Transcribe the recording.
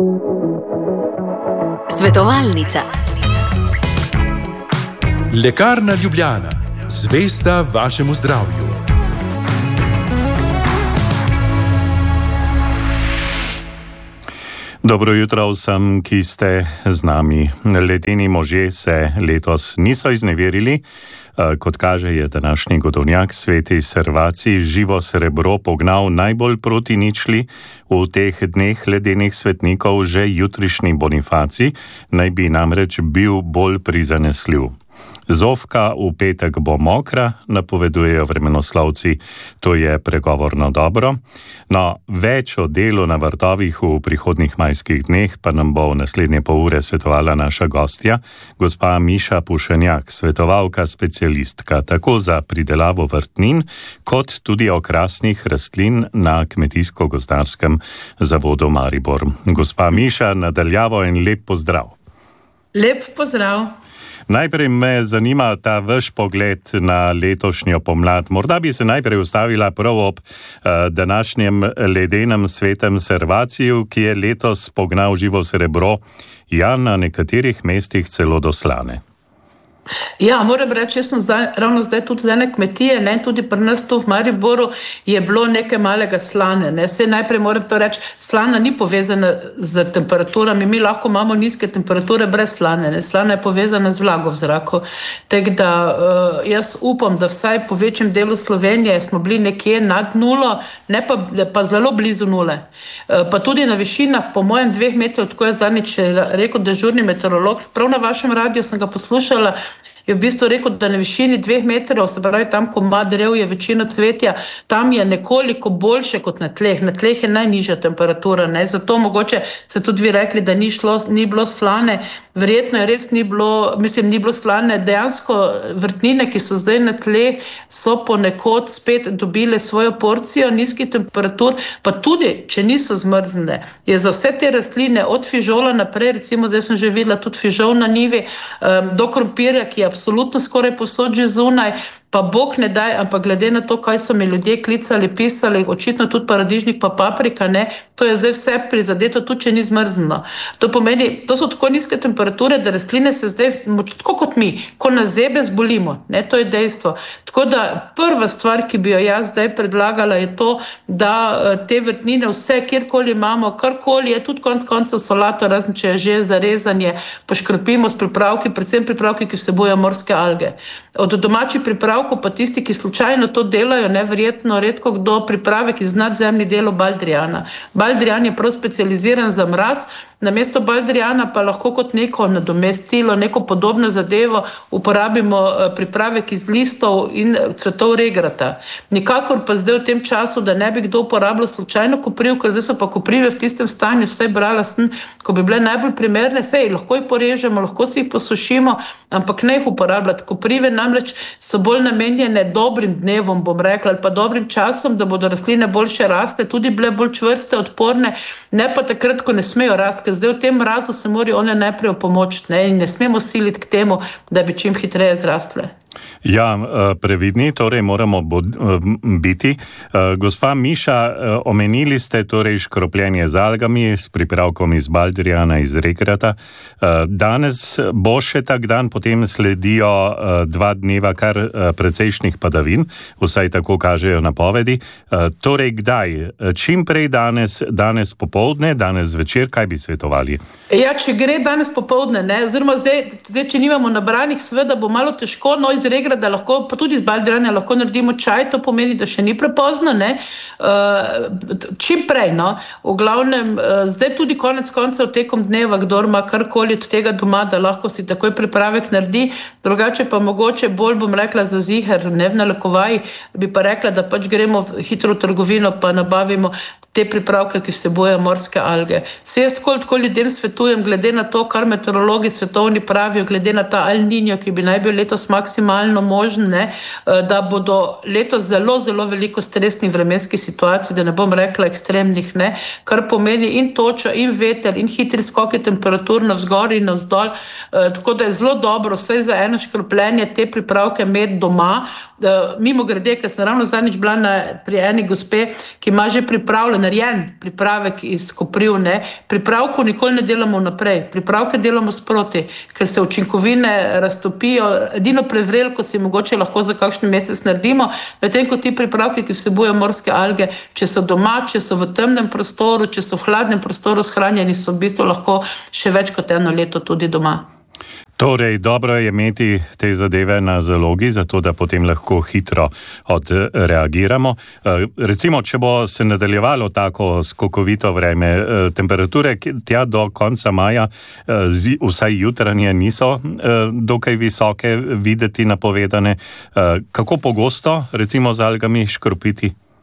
Svetovalnica. Lekarna Ljubljana, zvesta vašemu zdravju. Dobro jutro vsem, ki ste z nami. Ledeni možje se letos niso izneverili. Kot kaže, je današnji godovnjak Sveti Servacij živo srebro pognal najbolj proti ničli. V teh dneh ledenih svetnikov že jutrišnji Bonifacij naj bi namreč bil bolj prizanesljiv. Zofka v petek bo mokra, napovedujejo vremenoslovci, to je pregovorno dobro. No, več o delu na vrtovih v prihodnjih majskih dneh pa nam bo v naslednje pol ure svetovala naša gostja, gospa Miša Pušenjak, svetovalka specialistka tako za pridelavo vrtnin, kot tudi okrasnih rastlin na Kmetijsko-gozdarskem zavodu Maribor. Gospa Miša, nadaljavo in lep pozdrav. Lep pozdrav. Najprej me zanima ta vaš pogled na letošnjo pomlad. Morda bi se najprej ustavila prav ob današnjem ledenem svetem Servaciju, ki je letos pognal živo srebro, ja, na nekaterih mestih celo do Slane. Ja, moram reči, jaz sem ravno zdaj tudi z ene kmetije, ne, tudi pri nas tu v Mariboru je bilo nekaj malega Slane. Ne. Saj najprej moram to reči, Slana ni povezana z temperaturami, mi lahko imamo nizke temperature brez Slane. Ne. Slana je povezana z vlago v zraku. Tako da jaz upam, da vsaj po večjem delu Slovenije smo bili nekje nad nulo, ne pa zelo blizu nule. Pa tudi na višinah, po mojem 2 metrov, tako je zadnjič rekel dežurni meteorolog, prav na vašem radiju sem ga poslušala, je v bistvu rekel, da na višini 2 metrov, se pravi tam, ko ima drev, je večina cvetja, tam je nekoliko boljše kot na tleh. Na tleh je najnižja temperatura, ne? Zato mogoče se tudi vi rekli, da ni bilo Slane. Verjetno je res ni bilo Slane. Dejansko vrtnine, ki so zdaj na tleh, so ponekod spet dobile svojo porcijo nizkih temperatur, pa tudi, če niso zmrznjene, je za vse te rastline od fižola naprej, recimo zdaj sem že videla tudi fižol na njivi, do krompirja, ki je absolutno skoraj povsod že zunaj, pa Bog ne daj, ampak glede na to, kaj so mi ljudje klicali, pisali, očitno tudi paradižnik pa paprika, ne, to je zdaj vse prizadeto, tudi če ni zmrzno. To pomeni, to so tako nizke temperature, da rastline se zdaj, tako kot mi, ko nas zebe zbolimo, ne, to je dejstvo. Tako da prva stvar, ki bi jo jaz zdaj predlagala, je to, da te vrtnine vse, kjerkoli imamo, karkoli je, tudi koncev solato, razen če je že za rezanje, poškropimo s pripravki, predvsem pripravki, ki vsebujejo morske alge. Od domačih pripravkov pa tisti, ki slučajno to delajo, neverjetno redko kdo pripravek iz nadzemnih delov baldrijana. Baldrijan je prav specializiran za mraz, namesto baldrijana pa lahko kot neko nadomestilo, neko podobno zadevo uporabimo pripravek iz listov in cvetov regrata. Nikakor pa zdaj v tem času, da ne bi kdo uporabljal slučajno kopriv, ker zdaj so pa koprive v tistem stanju, vsaj brala sem, ko bi bile najbolj primerne, sej lahko jih porežemo, lahko si jih posušimo, ampak ne jih uporabljati. Koprive namreč so bolj namenjene dobrim dnevom, bom rekla, ali pa dobrim časom, da bodo rastline boljše raste, tudi bile bolj čvrste, odporne, ne pa takrat, ko ne smejo rasti, ker zdaj v tem mrazu se morajo one najprej opomočiti, ne, in ne smemo siliti k temu, da bi čim hitreje zrastle. Ja, previdni, torej moramo biti. Gospa Miša, omenili ste torej škropljenje z algami, s pripravkom iz baldrijana, iz regrata. Danes bo še tak dan, potem sledijo 2 dneva kar precejšnjih padavin, vsaj tako kažejo napovedi. Torej kdaj? Čim prej danes popoldne, danes večer, kaj bi svetovali? Ja, če gre danes popoldne, ne, oziroma zdaj če nimamo nabranih, seveda bo malo težko, no iz regrata lahko, pa tudi iz baldrijana lahko naredimo čaj, to pomeni, da še ni prepozno, ne, čim prej, no, v glavnem, zdaj tudi konec koncev tekom dneva, kdor ima karkoli od tega doma, da lahko si takoj pripravek naredi, drugače pa mogoče bolj bom rekla za ziher, ne v nalekovaji, bi pa rekla, da pač gremo hitro v trgovino, pa nabavimo te pripravke, ki vsebujejo morske alge. Se jaz tako ljudem svetujem, glede na to, kar meteorologi svetovni pravijo, glede na ta El Niño, ki bi naj bil letos maksimalno možen, ne, da bodo letos zelo, zelo veliko stresnih vremenskih situacij, da ne bom rekla ekstremnih, ne, kar pomeni in točo, in veter, in hitri skoki temperatur navzgor in navzdol, tako da je zelo dobro, vsaj za eno škropljenje te pripravke imeti doma. Mimo grede, ker sem ravno zadnjič bila pri eni gospe, ki ima že pripravljen narejen pripravek iz kopriv, ne, pripravkov nikoli ne delamo naprej, pripravke delamo sproti, ker se učinkovine raztopijo, edino prevrelko si mogoče lahko za kakšen mesec naredimo, medtem ko ti pripravki, ki vsebujejo morske alge, če so doma, če so v temnem prostoru, če so v hladnem prostoru shranjeni, so v bistvu lahko še več kot 1 leto tudi doma. Torej, dobro je imeti te zadeve na zalogi, zato da potem lahko hitro odreagiramo. Recimo, če bo se nadaljevalo tako skokovito vreme, temperature tja do konca maja, vsaj jutranje, niso dokaj visoke videti napovedane. Kako pogosto, recimo z algami, škropiti?